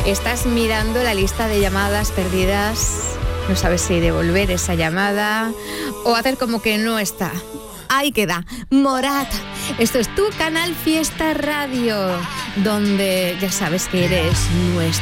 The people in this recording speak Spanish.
Estás mirando la lista de llamadas perdidas, no sabes si devolver esa llamada o hacer como que no está. Ahí queda, Morat. Esto es tu Canal Fiesta Radio, donde ya sabes que eres nuestro.